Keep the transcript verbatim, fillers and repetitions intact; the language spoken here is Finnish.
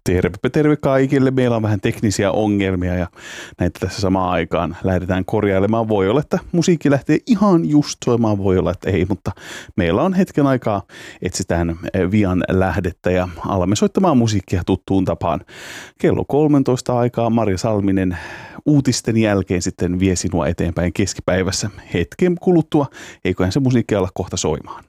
Tervepä terve kaikille. Meillä on vähän teknisiä ongelmia ja näitä tässä samaan aikaan lähdetään korjailemaan. Voi olla, että musiikki lähtee ihan just soimaan, voi olla, että ei, mutta meillä on hetken aikaa, etsitään vian lähdettä ja alamme soittamaan musiikkia tuttuun tapaan. Kello kolmetoista aikaa Marja Salminen uutisten jälkeen sitten vie sinua eteenpäin keskipäivässä hetken kuluttua. Eiköhän se musiikki ala kohta soimaan.